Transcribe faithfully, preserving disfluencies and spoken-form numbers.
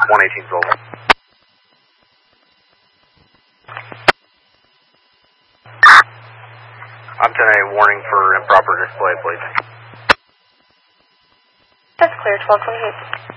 one eighteen over. I'm ten A, warning for improper display, please. That's clear, twelve twenty-eight.